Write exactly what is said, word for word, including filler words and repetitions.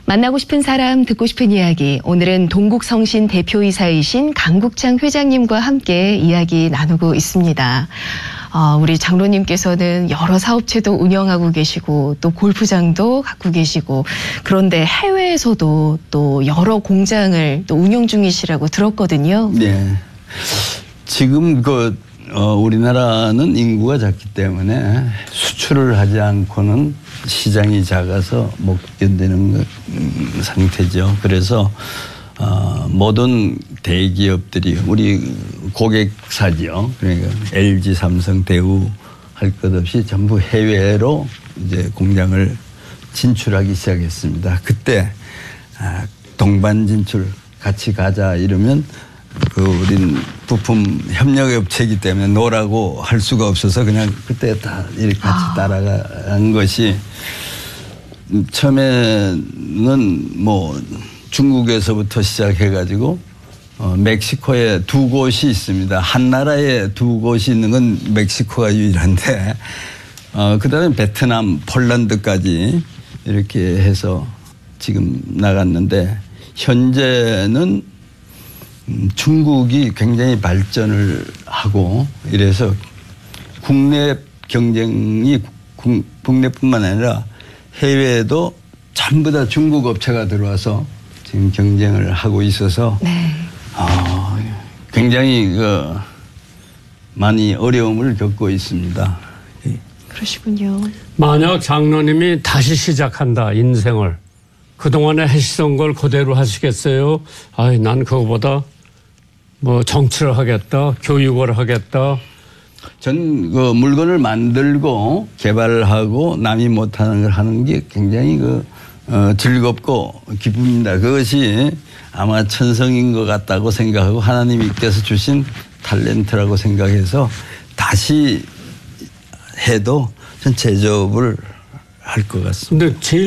만나고 싶은 사람, 듣고 싶은 이야기. 오늘은 동국성신 대표이사이신 강국창 회장님과 함께 이야기 나누고 있습니다. 어, 우리 장로님께서는 여러 사업체도 운영하고 계시고 또 골프장도 갖고 계시고 그런데 해외에서도 또 여러 공장을 또 운영 중이시라고 들었거든요. 네. 지금 그 어, 우리나라는 인구가 작기 때문에 수출을 하지 않고는 시장이 작아서 못 견디는 음, 상태죠. 그래서 어, 모든 대기업들이 우리 고객사죠. 그러니까 엘지, 삼성, 대우 할 것 없이 전부 해외로 이제 공장을 진출하기 시작했습니다. 그때 아, 동반 진출 같이 가자 이러면 그 우린 부품 협력업체이기 때문에 노라고 할 수가 없어서 그냥 그때 다 이렇게 같이 아. 따라간 것이 처음에는 뭐 중국에서부터 시작해가지고 어 멕시코에 두 곳이 있습니다. 한 나라에 두 곳이 있는 건 멕시코가 유일한데 어 그다음에 베트남, 폴란드까지 이렇게 해서 지금 나갔는데 현재는 음, 중국이 굉장히 발전을 하고 이래서 국내 경쟁이 국, 국내뿐만 아니라 해외에도 전부 다 중국 업체가 들어와서 지금 경쟁을 하고 있어서 네. 어, 굉장히 그 많이 어려움을 겪고 있습니다. 그러시군요. 만약 장로님이 다시 시작한다 인생을 그동안에 하시던 걸 그대로 하시겠어요? 아이, 난 그거보다 뭐 정치를 하겠다, 교육을 하겠다. 전 그 물건을 만들고 개발을 하고 남이 못하는 걸 하는 게 굉장히 그 어, 즐겁고 기쁩니다. 그것이 아마 천성인 것 같다고 생각하고 하나님께서 주신 탤런트라고 생각해서 다시 해도 전 제조업을 할 것 같습니다. 근데 제일